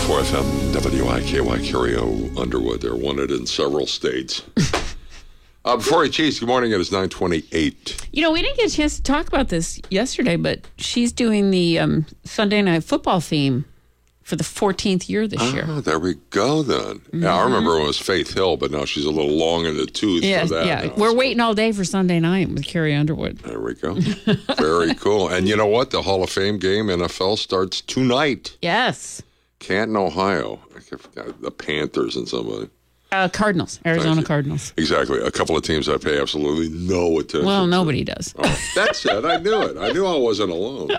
104 FM, WIKY, Curio, Underwood. They're wanted in several states. Before I cheese, good morning. It is 9:28. You know, we didn't get a chance to talk about this yesterday, but she's doing the Sunday Night Football theme for the 14th year this year. Oh, there we go then. Mm-hmm. Yeah, I remember when it was Faith Hill, but now she's a little long in the tooth for that. Yeah, now. we're waiting all day for Sunday night with Carrie Underwood. There we go. Very cool. And you know what? The Hall of Fame game, NFL, starts tonight. Yes. Canton, Ohio. I forgot the Panthers and somebody. Cardinals, Arizona Cardinals. Exactly. A couple of teams I pay absolutely no attention Well, to. nobody does. Oh, that's it. I knew it. I knew I wasn't alone.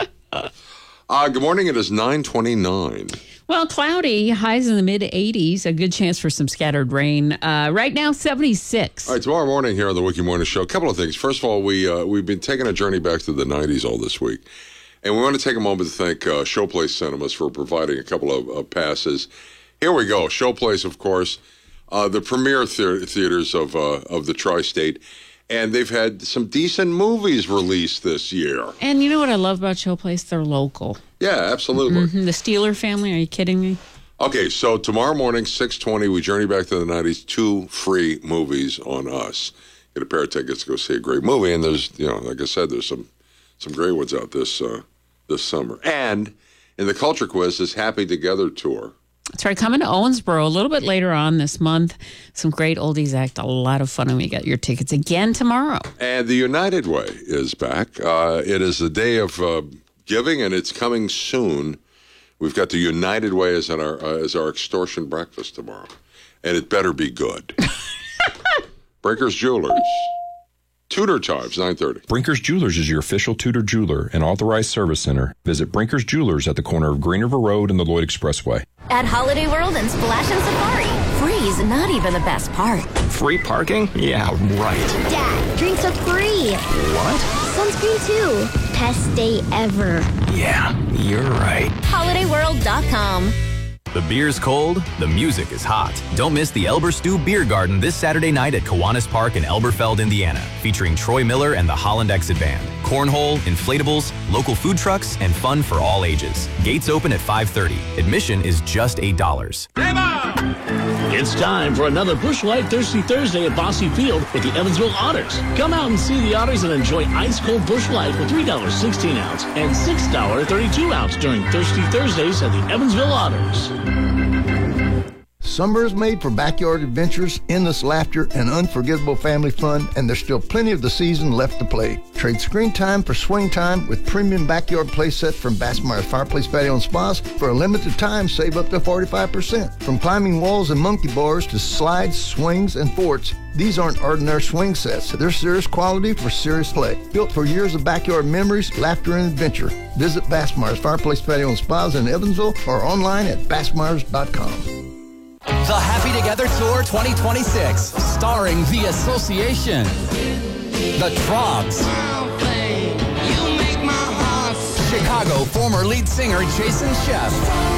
Good morning. It is 9:29. Well, cloudy, highs in the mid-80s, a good chance for some scattered rain. Right now, 76. All right, tomorrow morning here on the Wiki Morning Show, a couple of things. First of all, we've been taking a journey back to the 90s all this week. And we want to take a moment to thank Showplace Cinemas for providing a couple of passes. Here we go. Showplace, of course, the premier theaters of the tri-state. And they've had some decent movies released this year. And you know what I love about Showplace? They're local. Yeah, absolutely. Mm-hmm. The Steeler family, are you kidding me? Okay, so tomorrow morning, 6:20, we journey back to the 90s, 2 free movies on us. Get a pair of tickets to go see a great movie. And there's, like I said, there's some great ones out this summer. And in the Culture Quiz, this Happy Together tour. That's right, coming to Owensboro a little bit later on this month. Some great oldies act, a lot of fun, and we get your tickets again tomorrow. And the United Way is back. It is the day of giving, and it's coming soon. We've got the United Way as our extortion breakfast tomorrow, and it better be good. Brinkers Jewelers. Tudor Chimes, 9:30. Brinkers Jewelers is your official Tudor jeweler and authorized service center. Visit Brinkers Jewelers at the corner of Green River Road and the Lloyd Expressway. At Holiday World and Splash and Safari, free's not even the best part. Free parking? Yeah, right. Dad, drinks are free. What? Sunscreen too. Best day ever. Yeah, you're right. HolidayWorld.com. The beer's cold, the music is hot. Don't miss the Elber Stew Beer Garden this Saturday night at Kiwanis Park in Elberfeld, Indiana, featuring Troy Miller and the Holland Exit Band. Cornhole, inflatables, local food trucks, and fun for all ages. Gates open at 5:30. Admission is just $8. It's time for another Busch Light Thirsty Thursday at Bosse Field with the Evansville Otters. Come out and see the Otters and enjoy ice-cold Busch Light for $3 16-ounce and $6 32-ounce during Thirsty Thursdays at the Evansville Otters. Summer is made for backyard adventures, endless laughter, and unforgettable family fun, and there's still plenty of the season left to play. Trade screen time for swing time with premium backyard play sets from Bass Myers Fireplace Patio and Spas. For a limited time, save up to 45%. From climbing walls and monkey bars to slides, swings, and forts, these aren't ordinary swing sets. They're serious quality for serious play. Built for years of backyard memories, laughter, and adventure. Visit Bass Myers Fireplace Patio and Spas in Evansville or online at bassmyers.com. The Happy Together Tour 2026, starring The Association, The Troggs, Chicago former lead singer Jason Sheff,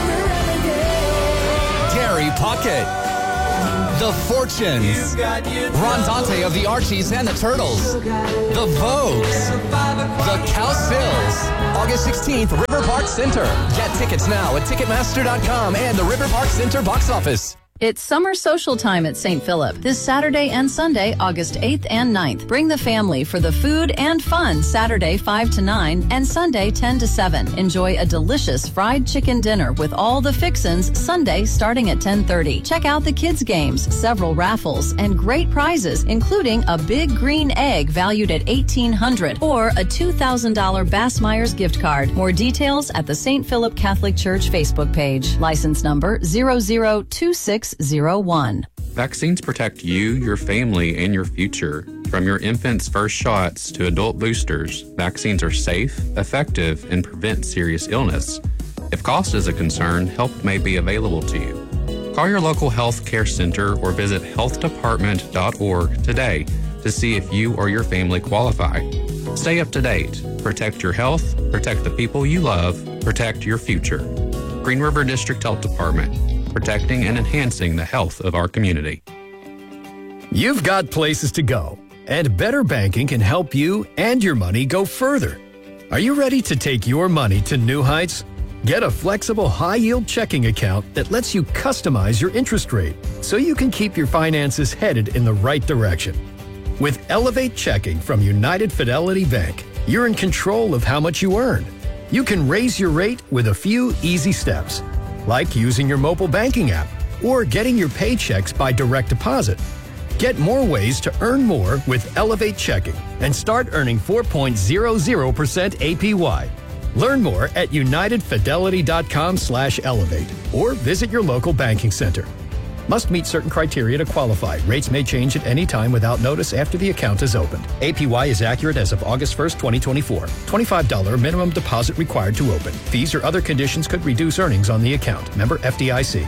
Gary Puckett, The Fortunes, Ron Dante of the Archies and the Turtles, The Vogues, The Cowsills, August 16th, River Park Center. Get tickets now at Ticketmaster.com and the River Park Center box office. It's summer social time at St. Philip this Saturday and Sunday, August 8th and 9th. Bring the family for the food and fun Saturday 5 to 9 and Sunday 10 to 7. Enjoy a delicious fried chicken dinner with all the fixins Sunday starting at 10:30. Check out the kids' games, several raffles, and great prizes, including a big green egg valued at $1,800 or a $2,000 Bass Myers gift card. More details at the St. Philip Catholic Church Facebook page. License number 002601. Vaccines protect you, your family, and your future. From your infant's first shots to adult boosters, vaccines are safe, effective, and prevent serious illness. If cost is a concern, help may be available to you. Call your local health care center or visit healthdepartment.org today to see if you or your family qualify. Stay up to date. Protect your health, protect the people you love, protect your future. Green River District Health Department. Protecting and enhancing the health of our community. You've got places to go, and Better Banking can help you and your money go further. Are you ready to take your money to new heights? Get a flexible, high-yield checking account that lets you customize your interest rate so you can keep your finances headed in the right direction. With Elevate Checking from United Fidelity Bank, you're in control of how much you earn. You can raise your rate with a few easy steps, like using your mobile banking app or getting your paychecks by direct deposit. Get more ways to earn more with Elevate Checking and start earning 4.00% APY. Learn more at unitedfidelity.com/elevate or visit your local banking center. Must meet certain criteria to qualify. Rates may change at any time without notice after the account is opened. APY is accurate as of August 1st, 2024. $25 minimum deposit required to open. Fees or other conditions could reduce earnings on the account. Member FDIC.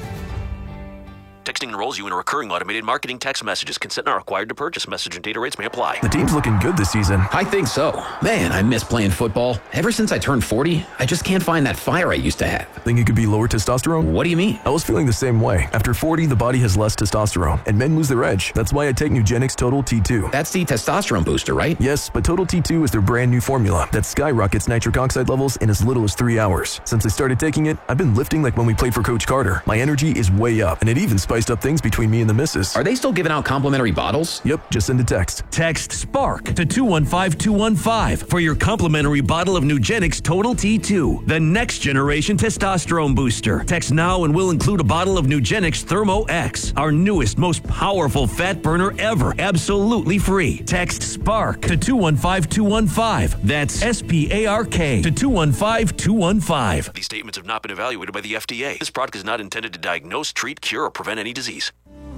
Texting enrolls you in a recurring automated marketing text messages. Consent not required to purchase. Message and data rates may apply. The team's looking good this season. I think so. Man, I miss playing football. Ever since I turned 40, I just can't find that fire I used to have. Think it could be lower testosterone? What do you mean? I was feeling the same way. After 40, the body has less testosterone, and men lose their edge. That's why I take Nugenix Total T2. That's the testosterone booster, right? Yes, but Total T2 is their brand new formula that skyrockets nitric oxide levels in as little as 3 hours. Since I started taking it, I've been lifting like when we played for Coach Carter. My energy is way up, and it even spiced up things between me and the missus. Are they still giving out complimentary bottles? Yep, just send a text. Text SPARK to 215-215 for your complimentary bottle of Nugenix Total T2, the next generation testosterone booster. Text now and we'll include a bottle of Nugenix Thermo X, our newest, most powerful fat burner ever, absolutely free. Text SPARK to 215-215. That's SPARK to 215-215. These statements have not been evaluated by the FDA. This product is not intended to diagnose, treat, cure, or prevent any disease.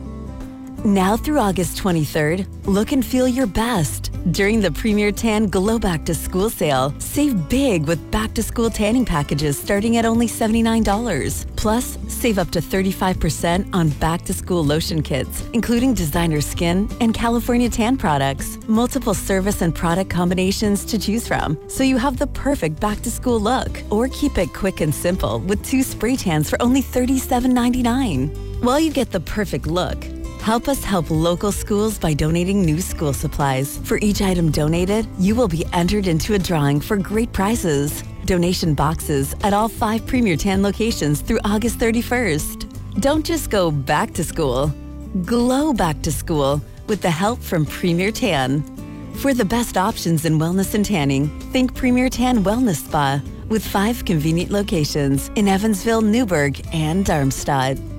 Now through August 23rd, look and feel your best. During the Premier Tan Glow Back to School sale, save big with back-to-school tanning packages starting at only $79. Plus, save up to 35% on back-to-school lotion kits, including designer skin and California tan products. Multiple service and product combinations to choose from, so you have the perfect back-to-school look. Or keep it quick and simple with 2 spray tans for only $37.99. While you get the perfect look, help us help local schools by donating new school supplies. For each item donated, you will be entered into a drawing for great prizes. Donation boxes at all 5 Premier Tan locations through August 31st. Don't just go back to school. Glow back to school with the help from Premier Tan. For the best options in wellness and tanning, think Premier Tan Wellness Spa with 5 convenient locations in Evansville, Newburgh, and Darmstadt.